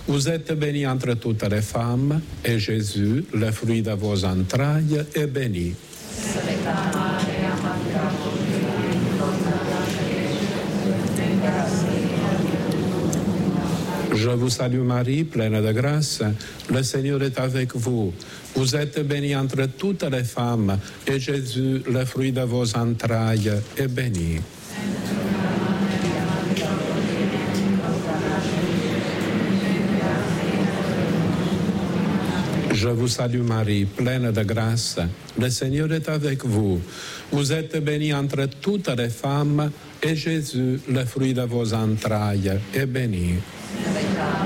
Vous êtes bénie entre toutes les femmes, et Jésus, le fruit de vos entrailles, est béni. Je vous salue Marie, pleine de grâce, le Seigneur est avec vous. Vous êtes bénie entre toutes les femmes, et Jésus, le fruit de vos entrailles, est béni. Je vous salue Marie, pleine de grâce, le Seigneur est avec vous. Vous êtes bénie entre toutes les femmes, et Jésus, le fruit de vos entrailles, est béni.